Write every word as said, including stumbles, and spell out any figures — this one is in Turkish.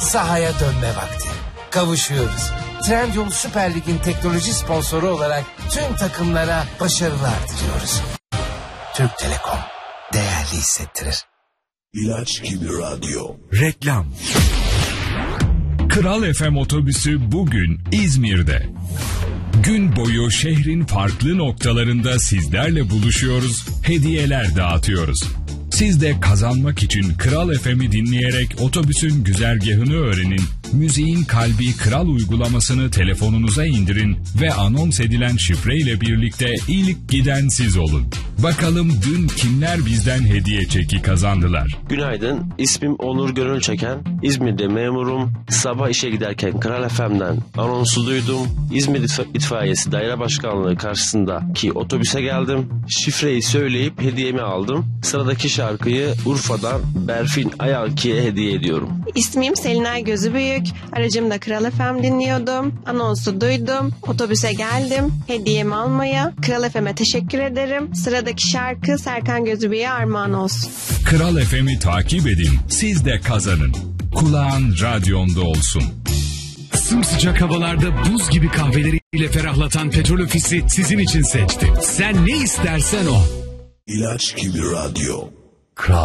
sahaya dönme vakti. Kavuşuyoruz. Trendyol Süper Lig'in teknoloji sponsoru olarak tüm takımlara başarılar diliyoruz. Türk Telekom değerli hissettirir. İlaç gibi radyo. Reklam. Kral F M otobüsü bugün İzmir'de. Gün boyu şehrin farklı noktalarında sizlerle buluşuyoruz, hediyeler dağıtıyoruz. Siz de kazanmak için Kral F M'i dinleyerek otobüsün güzergahını öğrenin, müziğin kalbi Kral uygulamasını telefonunuza indirin ve anons edilen şifreyle birlikte ilk giden siz olun. Bakalım dün kimler bizden hediye çeki kazandılar? Günaydın, ismim Onur Gönülçeken. İzmir'de memurum. Sabah işe giderken Kral F M'den anonsu duydum. İzmir İtfa- İtfaiyesi Daire Başkanlığı karşısındaki otobüse geldim. Şifreyi söyleyip hediyemi aldım. Sıradaki şarkıyı Urfa'dan Berfin Ayalki'ye hediye ediyorum. İsmim Selinay Gözübüyük. Aracımda Kral F M dinliyordum. Anonsu duydum. Otobüse geldim. Hediyemi almaya. Kral F M'e teşekkür ederim. Sıradaki şarkı Serkan Gözübüyük'e armağan olsun. Kral F M'i takip edin. Siz de kazanın. Kulağın radyonda olsun. Sımsıcak havalarda buz gibi kahveleriyle ferahlatan Petrol Ofisi sizin için seçti. Sen ne istersen o. İlaç gibi radyo. Kral